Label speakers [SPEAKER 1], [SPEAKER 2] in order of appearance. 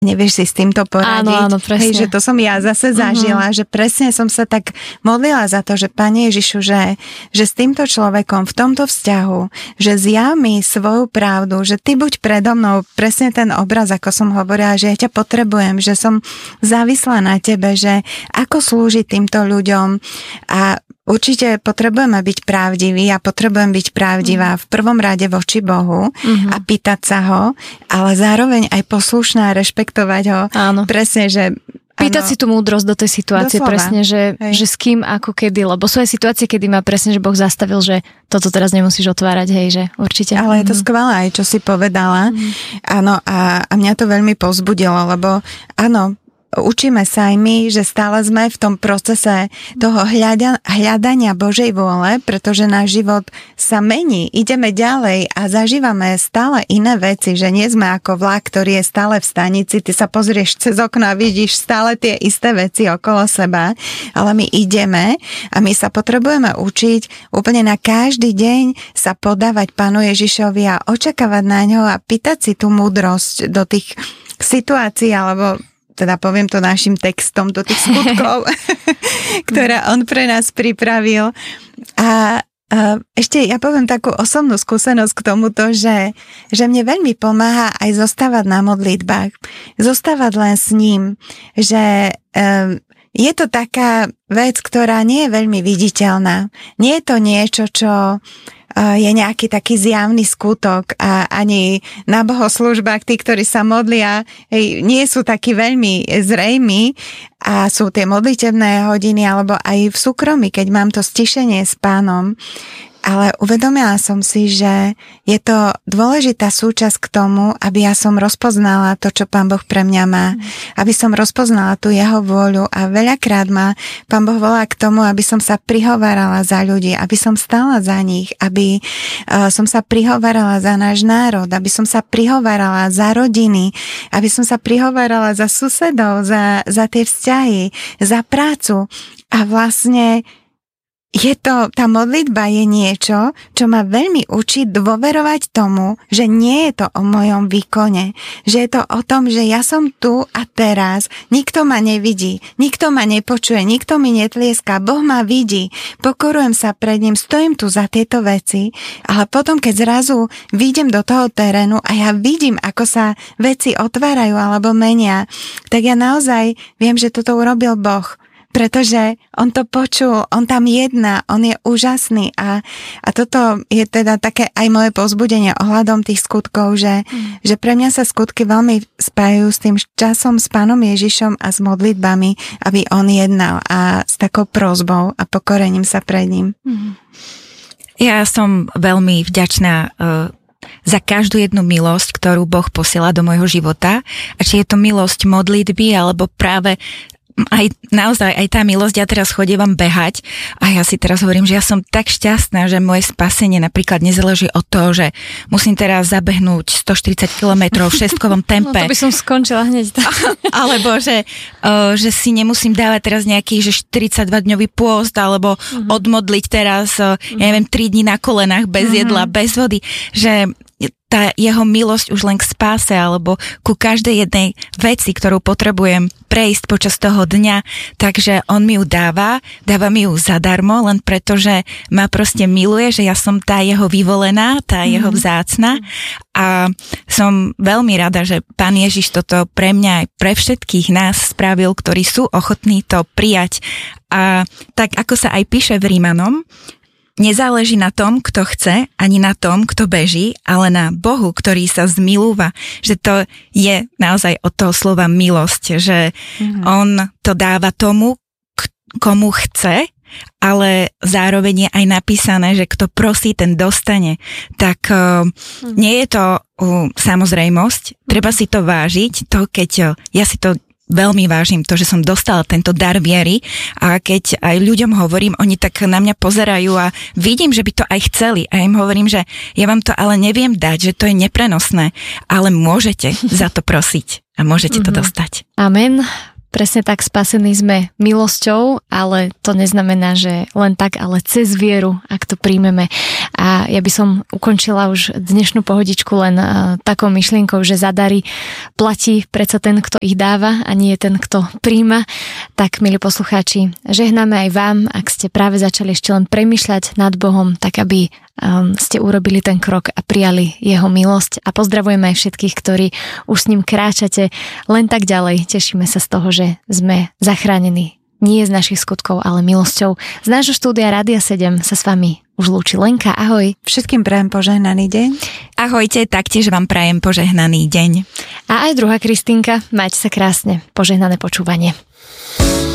[SPEAKER 1] Nevieš si s týmto poradiť.
[SPEAKER 2] Áno, presne.
[SPEAKER 1] Hej, že to som ja zase zažila, že presne som sa tak modlila za to, že Pane Ježišu, že s týmto človekom v tomto vzťahu, že zjav mi svoju pravdu, že ty buď predo mnou, presne ten obraz, ako som hovorila, že ja ťa potrebujem, že som závislá na tebe, že ako slúžiť týmto ľuďom a určite potrebujeme byť pravdiví a potrebujem byť pravdivá v prvom rade voči Bohu a pýtať sa ho, ale zároveň aj poslušná, rešpektovať ho.
[SPEAKER 2] Áno.
[SPEAKER 1] Presne, že
[SPEAKER 2] pýtať si tú múdrosť do tej situácie, doslova. Presne, že s kým, ako kedy, lebo sú aj situácie, kedy ma presne, že Boh zastavil, že toto teraz nemusíš otvárať, hej, že určite.
[SPEAKER 1] Ale je to skvelé aj, čo si povedala. Áno, a mňa to veľmi povzbudilo, lebo áno, učíme sa aj my, že stále sme v tom procese toho hľadania Božej vôle, pretože náš život sa mení, ideme ďalej a zažívame stále iné veci, že nie sme ako vlak, ktorý je stále v stanici, ty sa pozrieš cez okno a vidíš stále tie isté veci okolo seba, ale my ideme a my sa potrebujeme učiť úplne na každý deň sa podávať Pánu Ježišovi a očakávať na ňo a pýtať si tú múdrosť do tých situácií, alebo teda poviem to našim textom, do tých skutkov, ktoré on pre nás pripravil. A ešte ja poviem takú osobnú skúsenosť k tomuto, že mne veľmi pomáha aj zostávať na modlitbách. Zostávať len s ním, že je to taká vec, ktorá nie je veľmi viditeľná. Nie je to niečo, čo je nejaký taký zjavný skutok a ani na bohoslúžbách tí, ktorí sa modlia, nie sú takí veľmi zrejmí a sú tie modlitebné hodiny alebo aj v súkromí, keď mám to stišenie s Pánom. Ale uvedomila som si, že je to dôležitá súčasť k tomu, aby ja som rozpoznala to, čo Pán Boh pre mňa má. Aby som rozpoznala tú jeho vôľu a veľakrát ma Pán Boh volá k tomu, aby som sa prihovárala za ľudí, aby som stála za nich, aby som sa prihovárala za náš národ, aby som sa prihovárala za rodiny, aby som sa prihovárala za susedov, za tie vzťahy, za prácu. A vlastne tá modlitba je niečo, čo ma veľmi učí dôverovať tomu, že nie je to o mojom výkone, že je to o tom, že ja som tu a teraz, nikto ma nevidí, nikto ma nepočuje, nikto mi netlieská, Boh ma vidí, pokorujem sa pred ním, stojím tu za tieto veci, ale potom, keď zrazu vyjdem do toho terénu a ja vidím, ako sa veci otvárajú alebo menia, tak ja naozaj viem, že toto urobil Boh. Pretože on to počul, on tam jedná, on je úžasný a toto je teda také aj moje povzbudenie ohľadom tých skutkov, že pre mňa sa skutky veľmi spájajú s tým časom s Pánom Ježišom a s modlitbami, aby on jednal a s takou prosbou a pokorením sa pred ním.
[SPEAKER 3] Ja som veľmi vďačná za každú jednu milosť, ktorú Boh posiela do môjho života, a či je to milosť modlitby alebo práve aj naozaj aj tá milosť, ja teraz chodievam behať a ja si teraz hovorím, že ja som tak šťastná, že moje spasenie napríklad nezáleží od toho, že musím teraz zabehnúť 140 km v šestkovom tempe.
[SPEAKER 2] No to by som skončila hneď.
[SPEAKER 3] Alebo že si nemusím dávať teraz nejaký 42-dňový pôst alebo odmodliť teraz, ja neviem, 3 dní na kolenách bez jedla, bez vody, že tá jeho milosť už len k spáse alebo ku každej jednej veci, ktorú potrebujem prejsť počas toho dňa, takže on mi ju dáva mi ju zadarmo, len preto, že ma proste miluje, že ja som tá jeho vyvolená, tá jeho vzácna a som veľmi rada, že Pán Ježiš toto pre mňa aj pre všetkých nás spravil, ktorí sú ochotní to prijať. A tak ako sa aj píše v Rímanom, nezáleží na tom, kto chce, ani na tom, kto beží, ale na Bohu, ktorý sa zmilúva. Že to je naozaj od toho slova milosť, že on to dáva tomu, komu chce, ale zároveň je aj napísané, že kto prosí, ten dostane. Tak nie je to samozrejmosť, treba si to vážiť, to keď ja si to veľmi vážim, to, že som dostala tento dar viery a keď aj ľuďom hovorím, oni tak na mňa pozerajú a vidím, že by to aj chceli a im hovorím, že ja vám to ale neviem dať, že to je neprenosné, ale môžete za to prosiť a môžete to dostať.
[SPEAKER 2] Amen. presne tak, spasení sme milosťou, ale to neznamená, že len tak, ale cez vieru, ak to príjmeme. A ja by som ukončila už dnešnú pohodičku len takou myšlienkou, že za dary platí predsa ten, kto ich dáva a nie ten, kto príjma. Tak, milí poslucháči, žehnáme aj vám, ak ste práve začali ešte len premýšľať nad Bohom, tak aby ste urobili ten krok a prijali jeho milosť a pozdravujeme aj všetkých, ktorí už s ním kráčate len tak ďalej. Tešíme sa z toho, že sme zachránení nie z našich skutkov, ale milosťou. Z nášho štúdia Rádia 7 sa s vami už lúči Lenka. Ahoj.
[SPEAKER 1] Všetkým prajem požehnaný deň.
[SPEAKER 3] Ahojte, taktiež vám prajem požehnaný deň.
[SPEAKER 2] A aj druhá Kristínka, majte sa krásne. Požehnané počúvanie.